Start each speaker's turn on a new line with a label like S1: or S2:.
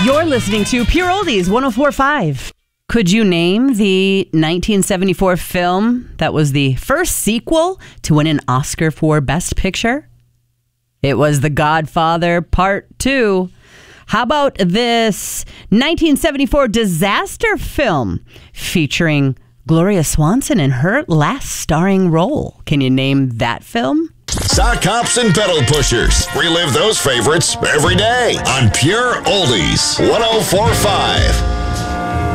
S1: You're listening to Pure Oldies 104.5. Could you name the 1974 film that was the first sequel to win an Oscar for Best Picture? It was The Godfather Part 2. How about this 1974 disaster film featuring Gloria Swanson in her last starring role? Can you name that film?
S2: Sock hops and pedal pushers. Relive those favorites every day on Pure Oldies 104.5.